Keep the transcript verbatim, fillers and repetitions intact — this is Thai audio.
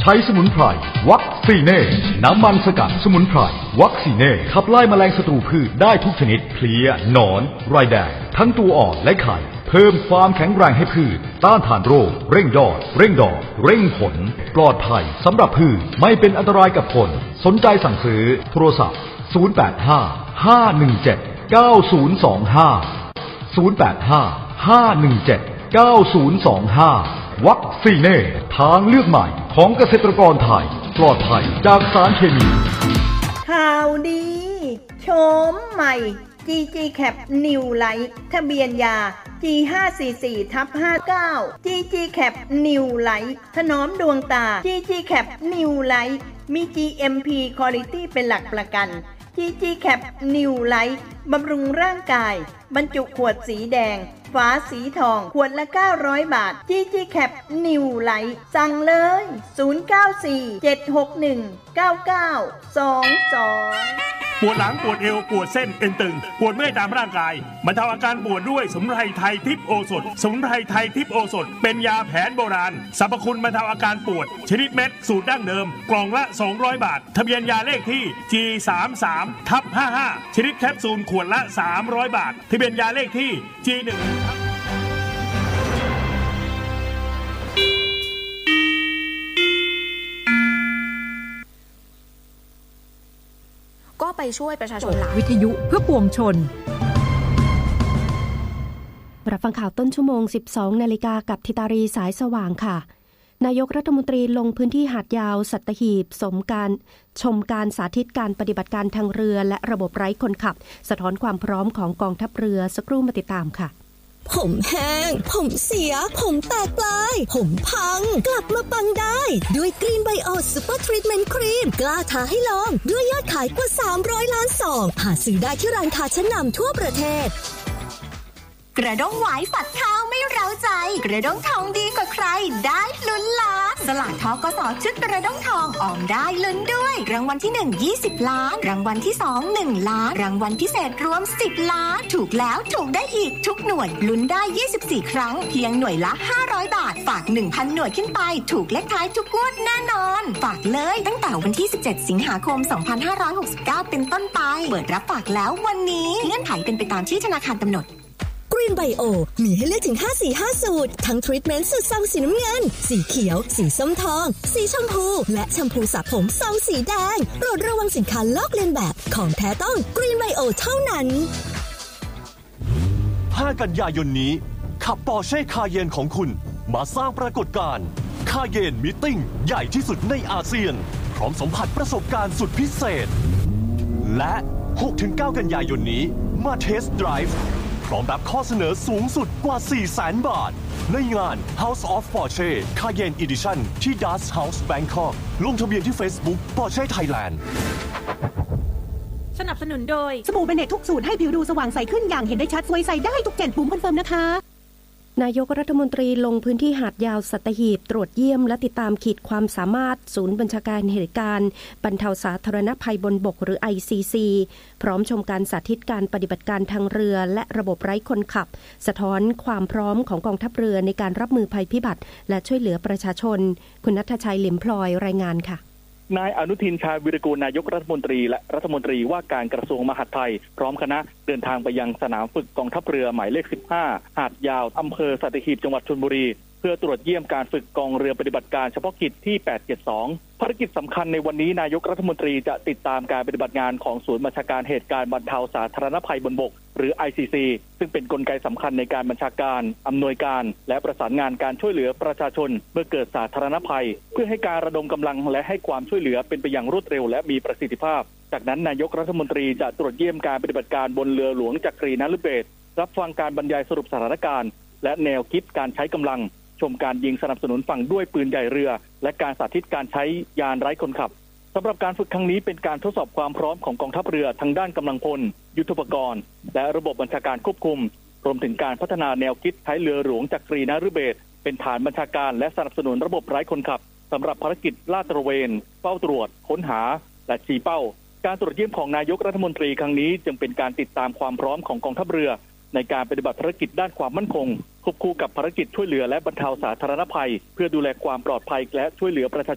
ช้สมุนไพรวัคซีเน่น้ำมันสกัดสมุนไพรวัคซีเน่ขับไล่แมลงศัตรูพืชได้ทุกชนิดเพลี้ยหนอนไรแดงทั้งตัวอ่อนและไข่เพิ่มความแข็งแรงให้พืชต้านทานโรคเร่งยอดเร่งดอกเร่งผลปลอดภัยสำหรับพืชไม่เป็นอันตรายกับคนสนใจสั่งซื้อโทรศัพท์ศูนย์ แปด ห้า ห้า หนึ่ง เจ็ด เก้า ศูนย์ สอง ห้า ศูนย์ แปด ห้า ห้า หนึ่ง เจ็ด เก้า ศูนย์ สอง ห้า วัคซีเน่ทางเลือกใหม่ของเกษตรกรไทยปลอดภัยจากสารเคมีข่าวดีโฉมใหม่ จี จี Cap New Light ทะเบียนยา จี ห้า สี่ สี่ ทับ ห้าเก้า จี จี Cap New Light ถนอมดวงตา จี จี Cap New Light มี จี เอ็ม พี Quality เป็นหลักประกัน จี จี Cap New Light บำรุงร่างกายบรรจุขวดสีแดงฝาสีทองขวดละเก้าร้อยบาท จี จี Cap New Light สั่งเลยศูนย์ เก้า สี่ เจ็ด หก หนึ่ง เก้า เก้า สอง สองปวดหลังปวดเอวปวดเส้นเอ็นตึงปวดเมื่อยตามร่างกายบรรเทาอาการปวดด้วยสมุนไพรไทยทิพย์โอสถสมุนไพรไทยทิพย์โอสถเป็นยาแผนโบราณสรรพคุณบรรเทาอาการปวดชนิดเม็ดสูตรดั้งเดิมกล่องละสองร้อยบาททะเบียนยาเลขที่ จี สาม สาม ทับ ห้าห้า ชนิดแคปซูลขวดละสามร้อยบาททะเบียนยาเลขที่ จี หนึ่งก็ไปช่วยประชาชนหลายวิทยุเพื่อปวงชนรับฟังข่าวต้นชั่วโมง สิบสองนาฬิกากับธิตารีสายสว่างค่ะนายกรัฐมนตรีลงพื้นที่หาดยาวสัตหีบสมการชมการสาธิตการปฏิบัติการทางเรือและระบบไร้คนขับสะท้อนความพร้อมของกองทัพเรือสักครู่มาติดตามค่ะผมแห้งผมเสียผมแตกปลายผมพังกลับมาปังได้ด้วยกรีนไบโอซูเปอร์ทรีทเมนต์ครีมกล้าท้าให้ลองด้วยยอดขายกว่าสามร้อยล้านซองหาซื้อได้ที่ร้านค้าชั้นนำทั่วประเทศกระด้งหวายฝัดข้าวไม่เร้าใจกระด้งทองดีกว่าใครได้ลุ้นล้านสลากทกส.ชุดกระด้งทองออมได้ลุ้นด้วยรางวัลที่หนึ่ง ยี่สิบล้านรางวัลที่สอง หนึ่งล้านรางวัลพิเศษรวมสิบล้านถูกแล้วถูกได้อีกทุกหน่วยลุ้นได้ยี่สิบสี่ครั้งเพียงหน่วยละห้าร้อยบาทฝาก หนึ่งพัน หน่วยขึ้นไปถูกเลขท้ายทุกงวดแน่นอนฝากเลยตั้งแต่วันที่สิบเจ็ดสิงหาคมสองพันห้าร้อยหกสิบเก้าเป็นต้นไปเปิดรับฝากแล้ววันนี้เงื่อนไขเป็นไปตามที่ธนาคารกำหนดกรีนไบโอมีให้เลือกถึงห้าสีห้าสูตรทั้งทรีทเมนต์สูตรซองสีน้ำเงินสีเขียวสีส้มทองสีชมพูและแชมพูสระผมซองสีแดงโปรดระวังสินค้าลอกเลียนแบบของแท้ต้องกรีนไบโอเท่านั้นห้ากันยายนนี้ขับปอร์เช่คาเยนของคุณมาสร้างปรากฏการณ์คาเยนมีตติ้งใหญ่ที่สุดในอาเซียนพร้อมสัมผัสประสบการณ์สุดพิเศษและ หกถึงเก้า กันยายนนี้มาเทสต์ไดรฟ์พร้อมรับข้อเสนอสูงสุดกว่า สี่แสน บาทในงาน House of Porsche Cayenne Edition ที่ Das House Bangkok ลงทะเบียนที่ Facebook Porsche Thailand สนับสนุนโดยสบู่เบเนตทุกสูตรให้ผิวดูสว่างใสขึ้นอย่างเห็นได้ชัดสวยใสได้ทุกเจ็ดปุ่มคอนเฟิร์มนะคะนายกรัฐมนตรีลงพื้นที่หาดยาวสัตหีบตรวจเยี่ยมและติดตามขีดความสามารถศูนย์บัญชาการเหตุการณ์บรรเทาสาธารณภัยบนบกหรือ ไอ ซี ซี พร้อมชมการสาธิตการปฏิบัติการทางเรือและระบบไร้คนขับสะท้อนความพร้อมของกองทัพเรือในการรับมือภัยพิบัติและช่วยเหลือประชาชนคุณณัฐชัย หลิมพลอยรายงานค่ะนายอนุทินชาญวิรากูลนายกรัฐมนตรีและรัฐมนตรีว่าการกระทรวงมหาดไทยพร้อมคณะเดินทางไปยังสนามฝึกกองทัพเรือหมายเลขสิบห้าหาดยาวอำเภอสัตหีบจังหวัดชลบุรีเพื่อตรวจเยี่ยมการฝึกกองเรือปฏิบัติการเฉพาะกิจที่แปดเจ็ดสองภารกิจสำคัญในวันนี้นายกรัฐมนตรีจะติดตามการปฏิบัติงานของศูนย์บัญชาการเหตุการณ์บรรเทาสาธารณภัยบนบกหรือ ไอ ซี ซี ซึ่งเป็นกลไกสำคัญในการบัญชาการอำนวยการและประสานงานการช่วยเหลือประชาชนเมื่อเกิดสาธารณภัยเพื่อให้การระดมกำลังและให้ความช่วยเหลือเป็นไปอย่างรวดเร็วและมีประสิทธิภาพจากนั้นนายกรัฐมนตรีจะตรวจเยี่ยมการปฏิบัติการบนเรือหลวงจักรีนฤเบศรรับฟังการบรรยายสรุปสถานการณ์และแนวคิดการใช้กำลังชมการยิงสนับสนุนฝั่งด้วยปืนใหญ่เรือและการสาธิตการใช้ยานไร้คนขับสำหรับการฝึกครั้งนี้เป็นการทดสอบความพร้อมของกองทัพเรือทางด้านกำลังพลยุทโธปกรณ์และระบบบัญชาการควบคุมรวมถึงการพัฒนาแนวคิดใช้เรือหลวงจักรีนฤเบศรเป็นฐานบัญชาการและสนับสนุนระบบไร้คนขับสำหรับภารกิจลาดตระเวนเฝ้าตรวจค้นหาและชี้เป้าการตรวจเยี่ยมของนายกรัฐมนตรีครั้งนี้จึงเป็นการติดตามความพร้อมของกองทัพเรือในการปฏิบัติภารกิจด้านความมั่นคงควบคู่กับภารกิจช่วยเหลือและบรรเทาสาธารณภัยเพื่อดูแลความปลอดภัยและช่วยเหลือประชา